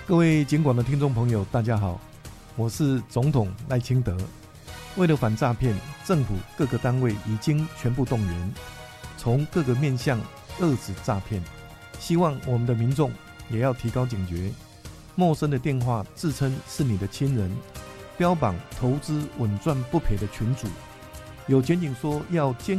各位警广的听众朋友，大家好，我是总统赖清德。为了反诈骗，政府各个单位已经全部动员，从各个面向遏止诈骗。希望我们的民众也要提高警觉，陌生的电话自称是你的亲人，标榜投资稳赚不赔的群组，有检警说要监